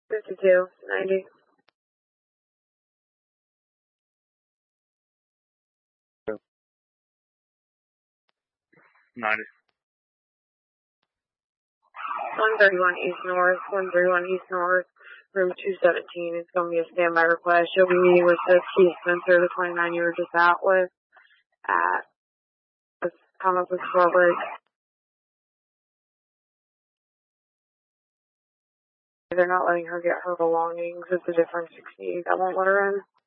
52, 90. Yeah. 90. 131 East North, 131 East North, room 217. It's going to be a standby request. You'll be meeting with the Keith Spencer, the 29 you were just out with, at Comic Book Store Break. They're not letting her get her belongings. It's a different 60. I won't let her in.